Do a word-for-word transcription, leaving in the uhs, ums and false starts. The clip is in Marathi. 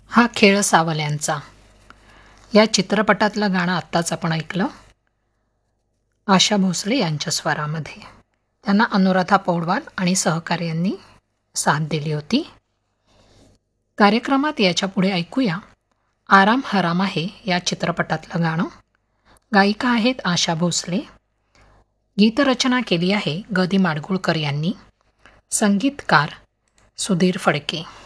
हा खेळ सावल्यांचा या चित्रपटातलं गाणं आत्ताच आपण ऐकलं आशा भोसले यांच्या स्वरामध्ये. त्यांना अनुराधा पौडवाल आणि सहकार्यांनी साथ दिली होती. कार्यक्रमात याच्या पुढे ऐकूया आराम हराम आहे या चित्रपटातलं गाणं. गायिका आहेत आशा भोसले. गीतरचना केली आहे ग दि माडगूळकर यांनी. संगीतकार सुधीर फडके.